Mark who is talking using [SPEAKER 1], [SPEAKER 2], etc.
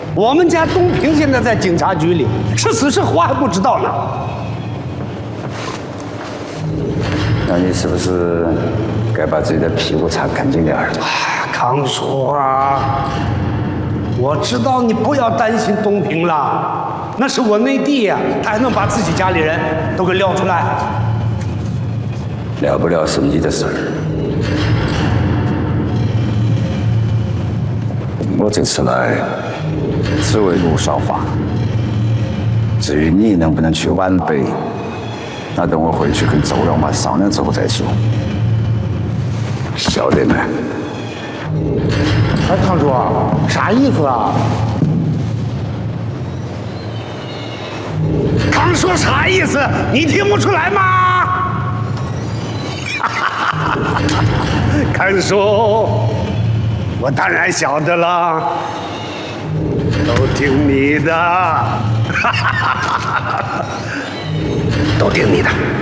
[SPEAKER 1] 我们家东平现在在警察局里，是死是活还不知道呢。
[SPEAKER 2] 那你是不是该把自己的屁股擦干净点儿？
[SPEAKER 1] 康叔啊，我知道你不要担心东平了，那是我内弟呀，他还能把自己家里人都给撂出来。
[SPEAKER 2] 了不了是你的事儿。我这次来只为陆少华，至于你能不能去皖北，那等我回去跟周老妈商量之后再说。晓得没？
[SPEAKER 1] 哎，康叔，啥意思啊？康说啥意思？你听不出来吗？康叔，我当然晓得了，都听你的，都听你的。